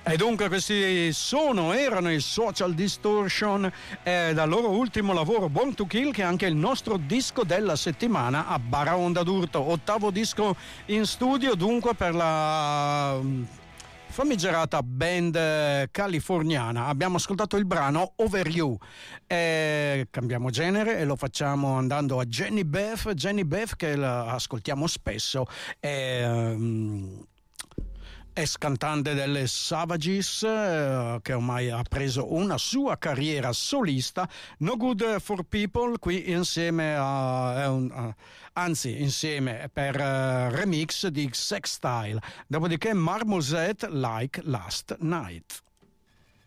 E dunque questi erano i Social Distortion, dal loro ultimo lavoro Born to Kill, che è anche il nostro disco della settimana a Baraonda d'Urto, 8º disco in studio dunque per la famigerata band californiana. Abbiamo ascoltato il brano Over You, cambiamo genere e lo facciamo andando a Jenny Beth che la ascoltiamo spesso, ex cantante delle Savages, che ormai ha preso una sua carriera solista. No Good for People qui insieme insieme per remix di Sex Style, dopodiché Marmoset Like Last Night.